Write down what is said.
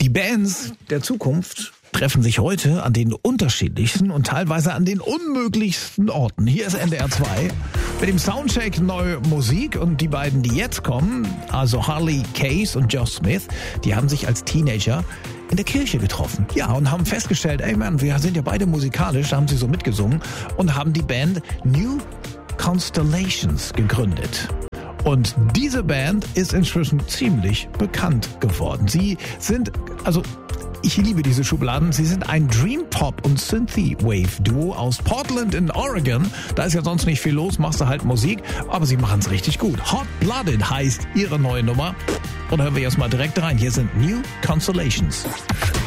Die Bands der Zukunft treffen sich heute an den unterschiedlichsten und teilweise an den unmöglichsten Orten. Hier ist NDR 2 mit dem Soundcheck neue Musik und die beiden, die jetzt kommen, also Harley Case und Josh Smith, die haben sich als Teenager in der Kirche getroffen. Ja, und haben festgestellt, ey Mann, wir sind ja beide musikalisch, da haben sie so mitgesungen und haben die Band New Constellations gegründet. Und diese Band ist inzwischen ziemlich bekannt geworden. Sie sind, ich liebe diese Schubladen. Sie sind ein Dream-Pop- und Synthwave-Duo aus Portland in Oregon. Da ist ja sonst nicht viel los, machst du halt Musik, aber sie machen es richtig gut. Hot Blooded heißt ihre neue Nummer. Und hören wir erstmal direkt rein. Hier sind New Constellations.